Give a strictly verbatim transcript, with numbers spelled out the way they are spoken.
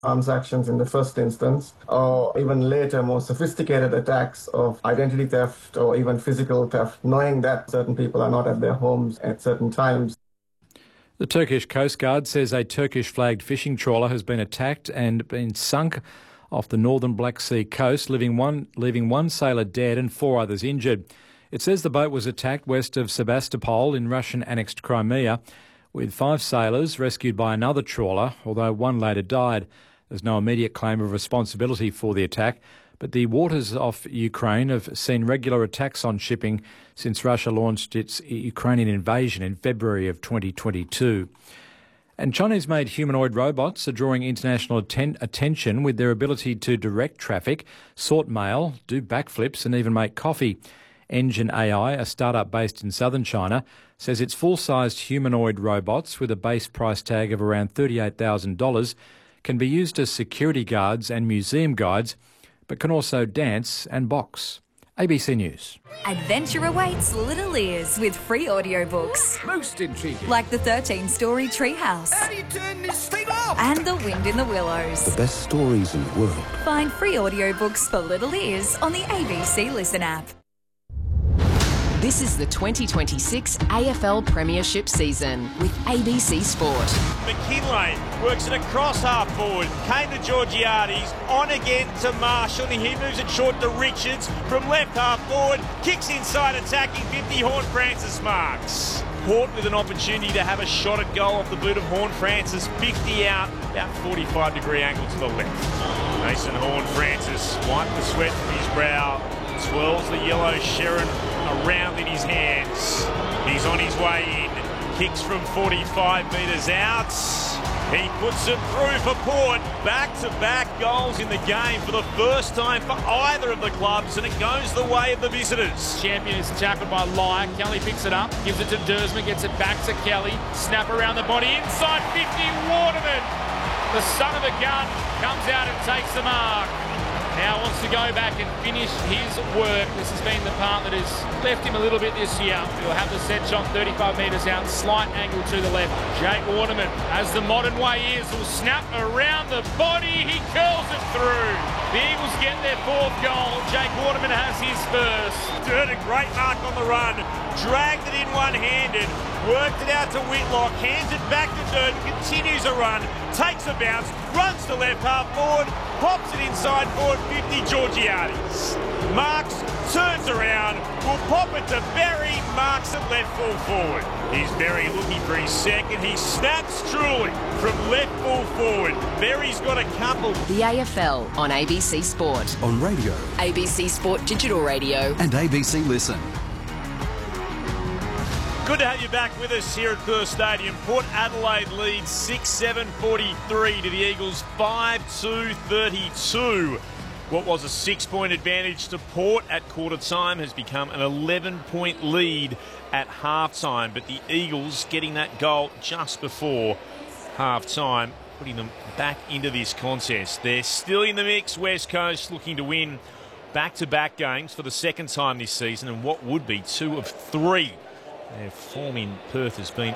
transactions in the first instance, or even later more sophisticated attacks of identity theft or even physical theft, knowing that certain people are not at their homes at certain times. The Turkish Coast Guard says a Turkish-flagged fishing trawler has been attacked and been sunk off the northern Black Sea coast, leaving one, leaving one sailor dead and four others injured. It says the boat was attacked west of Sebastopol in Russian-annexed Crimea, with five sailors rescued by another trawler, although one later died. There's no immediate claim of responsibility for the attack, but the waters off Ukraine have seen regular attacks on shipping since Russia launched its Ukrainian invasion in February of twenty twenty-two. And Chinese-made humanoid robots are drawing international atten- attention with their ability to direct traffic, sort mail, do backflips and even make coffee. Engine A I, a startup based in southern China, says its full-sized humanoid robots with a base price tag of around thirty-eight thousand dollars can be used as security guards and museum guides, but can also dance and box. A B C News. Adventure awaits little ears with free audiobooks. Most intriguing. Like the thirteen-story Treehouse. How do you turn this thing off? And The Wind in the Willows. The best stories in the world. Find free audiobooks for little ears on the A B C Listen app. This is the twenty twenty-six A F L Premiership season with A B C Sport. McKinlay works it across half forward. Came to Georgiades, on again to Marshall. And he moves it short to Richards from left half forward. Kicks inside, attacking fifty. Horne-Francis marks. Port with an opportunity to have a shot at goal off the boot of Horne-Francis. fifty out, about forty-five degree angle to the left. Mason Horne-Francis wiped the sweat from his brow. Swirls the yellow Sherrin around in his hands. He's on his way in. Kicks from forty-five metres out. He puts it through for Port. Back-to-back goals in the game for the first time for either of the clubs, and it goes the way of the visitors. Champion is tackled by Lyle. Kelly picks it up, gives it to Dersman, gets it back to Kelly. Snap around the body, inside fifty, Waterman. The son of a gun comes out and takes the mark. Now wants to go back and finish his work. This has been the part that has left him a little bit this year. He'll have the set shot thirty-five metres out, slight angle to the left. Jake Waterman, as the modern way is, will snap around the body. He curls it through. The Eagles get their fourth goal. Jake Waterman has his first. Durden, great mark on the run. Dragged it in one-handed. Worked it out to Whitlock. Hands it back to Durden. Continues a run. Takes a bounce. Runs to left half forward. Pops it inside forward fifty, Georgiades. Marks, turns around, will pop it to Berry, marks it left full forward. Here's Berry looking for his second. He snaps truly from left full forward. Berry's got a couple. The A F L on A B C Sport. On radio. A B C Sport Digital Radio. And A B C Listen. Good to have you back with us here at Perth Stadium. Port Adelaide leads six seven forty-three to the Eagles five two thirty-two. What was a six-point advantage to Port at quarter time has become an eleven-point lead at half-time. But the Eagles getting that goal just before half-time, putting them back into this contest. They're still in the mix. West Coast looking to win back-to-back games for the second time this season, and what would be two of three. Their form in Perth has been